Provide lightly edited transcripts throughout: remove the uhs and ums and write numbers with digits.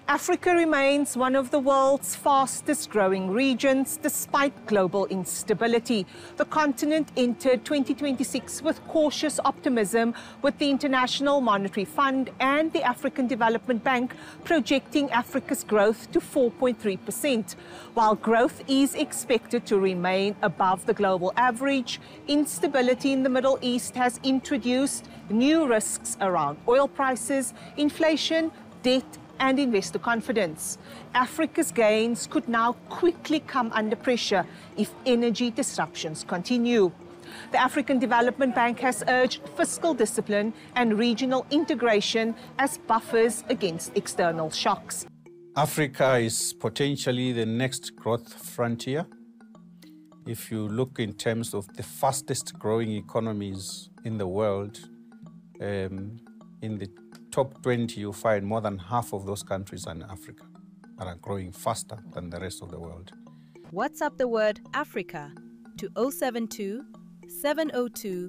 Africa remains one of the world's fastest growing regions despite global instability. The continent entered 2026 with cautious optimism, with the International Monetary Fund and the African Development Bank projecting Africa's growth to 4.3%. While growth is expected to remain above the global average, instability in the Middle East has introduced new risks around oil prices, inflation, debt, and investor confidence. Africa's gains could now quickly come under pressure if energy disruptions continue. The African Development Bank has urged fiscal discipline and regional integration as buffers against external shocks. Africa is potentially the next growth frontier. If you look in terms of the fastest growing economies in the world, in the top 20, you'll find more than half of those countries are in Africa and are growing faster than the rest of the world. WhatsApp the word Africa to 072 702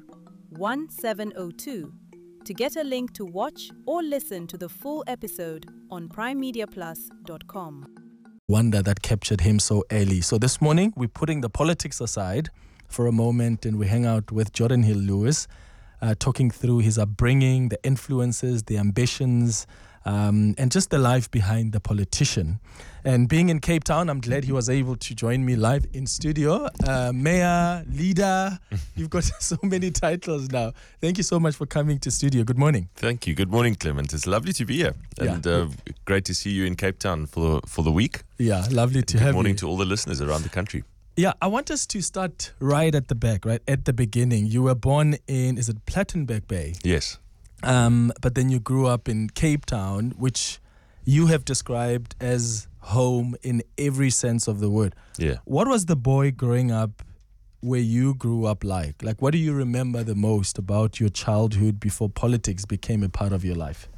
1702 to get a link to watch or listen to the full episode on primemediaplus.com. Wonder that captured him so early. So this morning, we're putting the politics aside for a moment and we hang out with Jordan Hill-Lewis, talking through his upbringing, the influences, the ambitions, and just the life behind the politician. And being in Cape Town, I'm glad he was able to join me live in studio. Mayor, leader, you've got so many titles now. Thank you so much for coming to studio. Good morning. Thank you. Good morning, Clement. It's lovely to be here. And great to see you in Cape Town for the week. Yeah, lovely to have you. Good morning to all the listeners around the country. Yeah, I want us to start right at the back, right at the beginning. You were born in, is it Plettenberg Bay? Yes. But then you grew up in Cape Town, which you have described as home in every sense of the word. Yeah. What was the boy growing up where you grew up like? Like, what do you remember the most about your childhood before politics became a part of your life?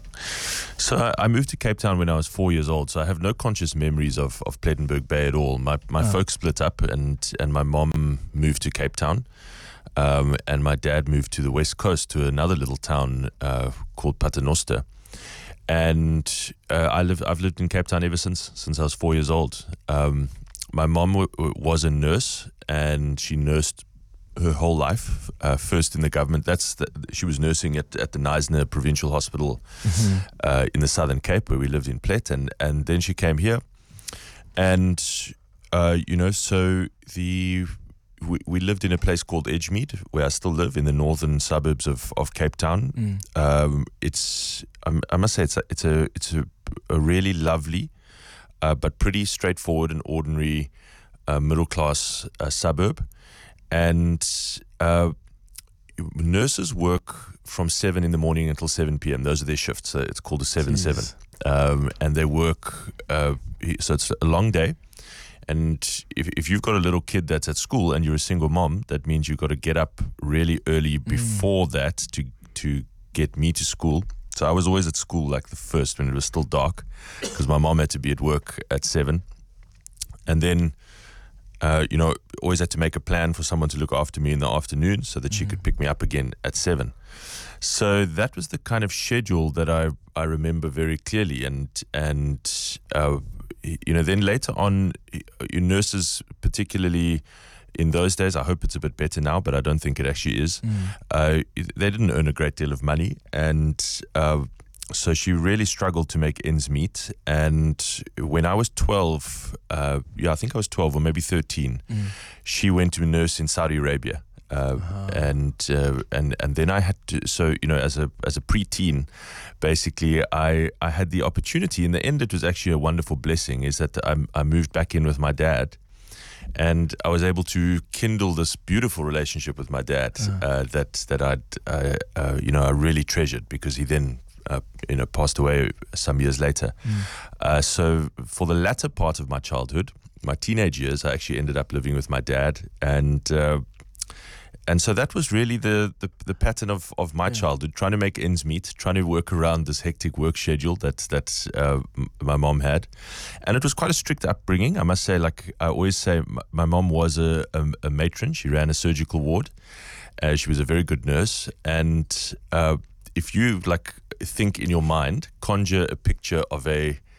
So I moved to Cape Town when I was 4 years old, so I have no conscious memories of Plettenberg Bay at all. My folks split up and my mom moved to Cape Town, and my dad moved to the west coast to another little town called Paternoster. And I've lived in Cape Town ever since I was 4 years old. My mom was a nurse and she nursed her whole life, first in the government. She was nursing at the Knysna Provincial Hospital in the Southern Cape, where we lived in Plet, and then she came here, and so we lived in a place called Edgemead, where I still live in the northern suburbs of Cape Town. I must say it's a really lovely, but pretty straightforward and ordinary middle class suburb. And nurses work from 7 in the morning until 7 p.m. Those are their shifts. So it's called a 7-7. And they work, so it's a long day. And if you've got a little kid that's at school and you're a single mom, that means you've got to get up really early before that to get me to school. So I was always at school like the first when it was still dark, because my mom had to be at work at 7. And then always had to make a plan for someone to look after me in the afternoon so that she could pick me up again at 7. So that was the kind of schedule that I remember very clearly. And then later on, nurses, particularly in those days, I hope it's a bit better now, but I don't think it actually is. They didn't earn a great deal of money, and so she really struggled to make ends meet. And when I was 12, I think I was 12 or maybe 13, she went to nurse in Saudi Arabia. And then I had to, so, as a preteen, basically, I had the opportunity. In the end, it was actually a wonderful blessing, is that I moved back in with my dad. And I was able to kindle this beautiful relationship with my dad that I really treasured, because he then passed away some years later. So for the latter part of my childhood, my teenage years, I actually ended up living with my dad, and so that was really the pattern of my childhood, trying to make ends meet, trying to work around this hectic work schedule that my mom had. And it was quite a strict upbringing, I must say. Like I always say, my mom was a matron. She ran a surgical ward. She was a very good nurse. And if you think in your mind, conjure a picture of a